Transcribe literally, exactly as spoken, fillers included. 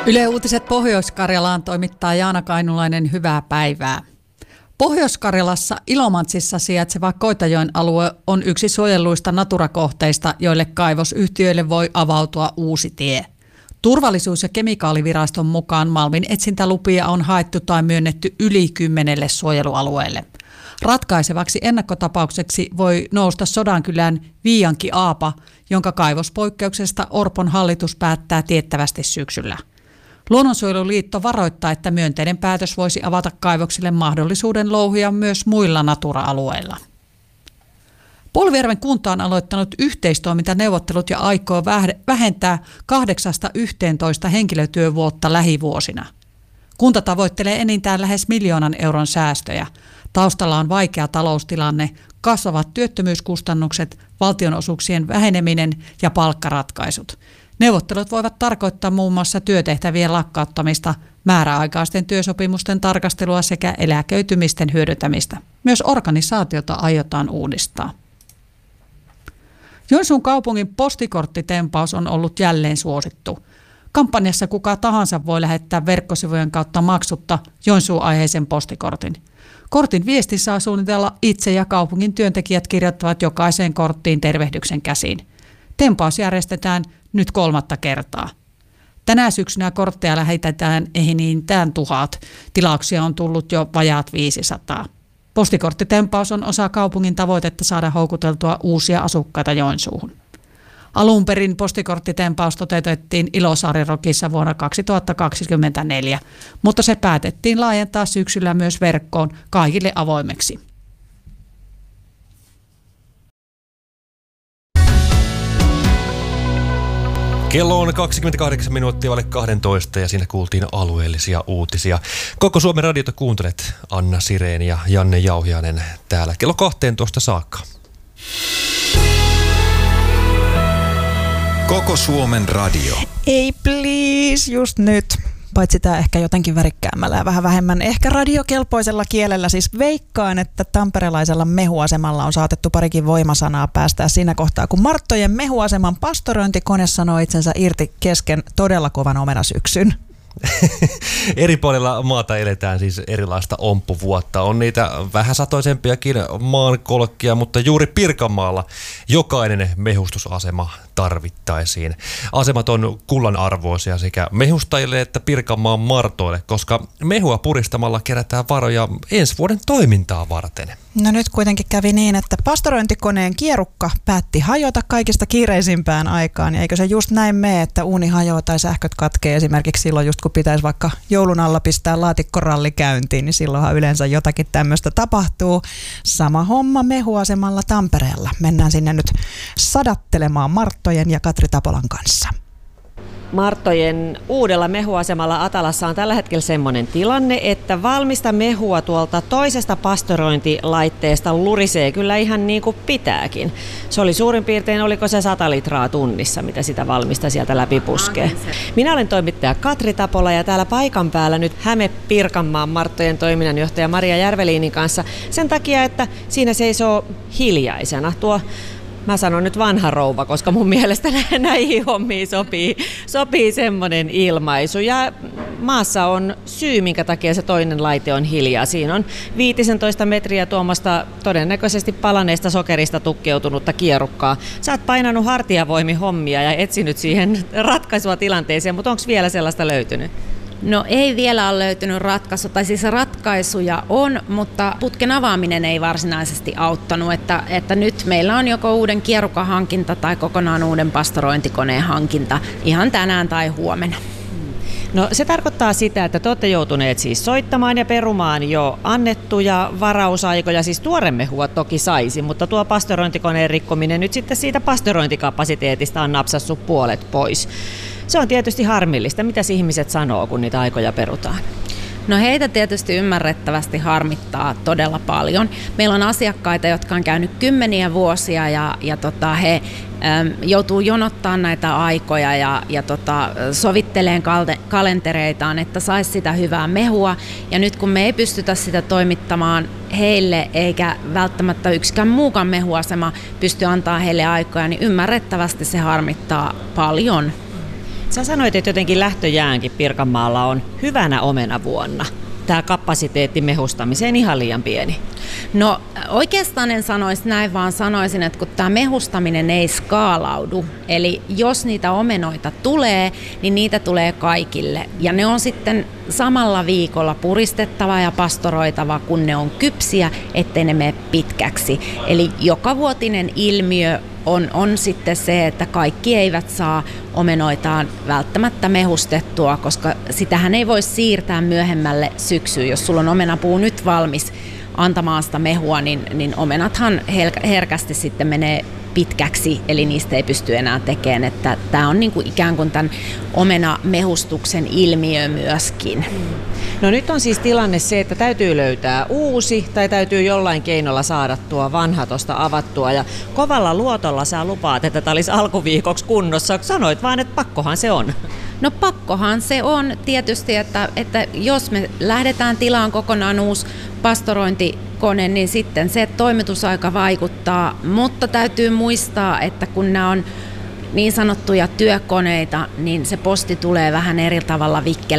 Yle Uutiset Pohjois-Karjalaan toimittaa Jaana Kainulainen, hyvää päivää. Pohjois-Karjalassa Ilomantsissa sijaitseva Koitajoen alue on yksi suojelluista Natura-kohteista, joille kaivosyhtiöille voi avautua uusi tie. Turvallisuus- ja kemikaaliviraston mukaan malmin etsintälupia on haettu tai myönnetty yli kymmenelle suojelualueelle. Ratkaisevaksi ennakkotapaukseksi voi nousta Sodankylän Viianki-Aapa, jonka kaivospoikkeuksesta Orpon hallitus päättää tiettävästi syksyllä. Luonnonsuojeluliitto varoittaa, että myönteinen päätös voisi avata kaivoksille mahdollisuuden louhia myös muilla Natura-alueilla. Polvijärven kunta on aloittanut yhteistoimintaneuvottelut ja aikoo vähentää kahdeksasta yhteentoista henkilötyövuotta lähivuosina. Kunta tavoittelee enintään lähes miljoonan euron säästöjä. Taustalla on vaikea taloustilanne, kasvavat työttömyyskustannukset, valtionosuuksien väheneminen ja palkkaratkaisut. Neuvottelut voivat tarkoittaa muun muassa työtehtävien lakkauttamista, määräaikaisten työsopimusten tarkastelua sekä eläköitymisten hyödyntämistä. Myös organisaatiota aiotaan uudistaa. Joensuun kaupungin postikorttitempaus on ollut jälleen suosittu. Kampanjassa kuka tahansa voi lähettää verkkosivujen kautta maksutta Joensuun-aiheisen postikortin. Kortin viesti saa suunnitella itse ja kaupungin työntekijät kirjoittavat jokaiseen korttiin tervehdyksen käsiin. Tempaus järjestetään nyt kolmatta kertaa. Tänä syksynä kortteja lähetetään enintään tuhat. Tilauksia on tullut jo vajaat viisisataa. Postikorttitempaus on osa kaupungin tavoitetta saada houkuteltua uusia asukkaita Joensuuhun. Alun perin postikorttitempaus toteutettiin Ilosaarirokissa vuonna kaksituhattakaksikymmentäneljä, mutta se päätettiin laajentaa syksyllä myös verkkoon kaikille avoimeksi. Kello on kaksikymmentäkahdeksan minuuttia vaille kaksitoista ja siinä kuultiin alueellisia uutisia. Koko Suomen radiota kuuntelet, Anna Sireen ja Janne Jauhiainen täällä kello kaksitoista saakka. Koko Suomen radio. Ei please, just nyt. Paitsi tämä ehkä jotenkin värikkäämmällä ja vähän vähemmän ehkä radiokelpoisella kielellä. Siis veikkaan, että tamperelaisella mehuasemalla on saatettu parikin voimasanaa päästää siinä kohtaa, kun Marttojen mehuaseman pastorointikone sanoo itsensä irti kesken todella kovan omenasyksyn. Eri puolilla maata eletään siis erilaista omppuvuotta. On niitä vähän satoisempiakin maankolkkia, mutta juuri Pirkanmaalla jokainen mehustusasema tarvittaisiin. Asemat on kullan arvoisia sekä mehustajille että Pirkanmaan martoille, koska mehua puristamalla kerätään varoja ensi vuoden toimintaa varten. No nyt kuitenkin kävi niin, että pastorointikoneen kierukka päätti hajota kaikista kiireisimpään aikaan. Ja eikö se just näin mene, että uuni hajoaa tai sähköt katkee esimerkiksi silloin, just kun pitäisi vaikka joulun alla pistää laatikkoralli käyntiin, niin silloinhan yleensä jotakin tämmöistä tapahtuu. Sama homma mehuasemalla Tampereella. Mennään sinne nyt sadattelemaan Marttojen ja Katri Tapolan kanssa. Marttojen uudella mehuasemalla Atalassa on tällä hetkellä semmoinen tilanne, että valmista mehua tuolta toisesta pastorointilaitteesta lurisee kyllä ihan niin kuin pitääkin. Se oli suurin piirtein, oliko se sata litraa tunnissa, mitä sitä valmista sieltä läpi puskee. Minä olen toimittaja Katri Tapola ja täällä paikan päällä nyt Häme-Pirkanmaan Marttojen toiminnanjohtaja Maria Järveliinin kanssa sen takia, että siinä seisoo hiljaisena tuo. Mä sanon nyt vanha rouva, koska mun mielestä näihin hommiin sopii, sopii semmoinen ilmaisu. Ja maassa on syy, minkä takia se toinen laite on hiljaa. Siinä on viisitoista metriä tuomasta todennäköisesti palaneesta sokerista tukkeutunutta kierukkaa. Sä oot painanut hartiavoimin hommia ja etsinyt siihen ratkaisua tilanteeseen, mutta onko vielä sellaista löytynyt? No ei vielä ole löytynyt ratkaisu, tai siis ratkaisuja on, mutta putken avaaminen ei varsinaisesti auttanut, että, että nyt meillä on joko uuden kierukahankinta tai kokonaan uuden pastorointikoneen hankinta ihan tänään tai huomenna. No se tarkoittaa sitä, että te olette joutuneet siis soittamaan ja perumaan jo annettuja varausaikoja, siis tuore mehua toki saisi, mutta tuo pastorointikoneen rikkominen nyt sitten siitä pastorointikapasiteetista on napsassut puolet pois. Se on tietysti harmillista. Mitäs ihmiset sanoo, kun niitä aikoja perutaan? No heitä tietysti ymmärrettävästi harmittaa todella paljon. Meillä on asiakkaita, jotka on käynyt kymmeniä vuosia ja, ja tota, he äm, joutuu jonottamaan näitä aikoja ja, ja tota, sovitteleen kalte, kalentereitaan, että saisi sitä hyvää mehua. Ja nyt kun me ei pystytä sitä toimittamaan heille eikä välttämättä yksikään muukaan mehuasema pysty antaa heille aikoja, niin ymmärrettävästi se harmittaa paljon. Sä sanoit, että jotenkin lähtöjäänkin Pirkanmaalla on hyvänä omenavuonna. Tämä kapasiteetti mehustamiseen ihan liian pieni. No oikeastaan en sanoisi näin, vaan sanoisin, että kun tämä mehustaminen ei skaalaudu, eli jos niitä omenoita tulee, niin niitä tulee kaikille. Ja ne on sitten samalla viikolla puristettava ja pastoroitava, kun ne on kypsiä, ettei ne mene pitkäksi. Eli jokavuotinen ilmiö on, on sitten se, että kaikki eivät saa omenoitaan välttämättä mehustettua, koska sitähän ei voi siirtää myöhemmälle syksyyn. Jos sulla on omenapuu nyt valmis antamaan sitä mehua, niin, niin omenathan herkästi sitten menee pitkäksi, eli niistä ei pysty enää tekemään. Että tämä on niin kuin ikään kuin tämän omenamehustuksen ilmiö myöskin. No nyt on siis tilanne se, että täytyy löytää uusi tai täytyy jollain keinolla saada tuo vanha tuosta avattua. Ja kovalla luotolla sä lupaat, että tämä olisi alkuviikoksi kunnossa. Sanoit vaan, että pakkohan se on. No pakkohan se on tietysti, että, että jos me lähdetään tilaan kokonaan uusi pastorointikone, niin sitten se toimitusaika vaikuttaa, mutta täytyy muistaa, että kun nämä on niin sanottuja työkoneita, niin se posti tulee vähän eri tavalla vikkelä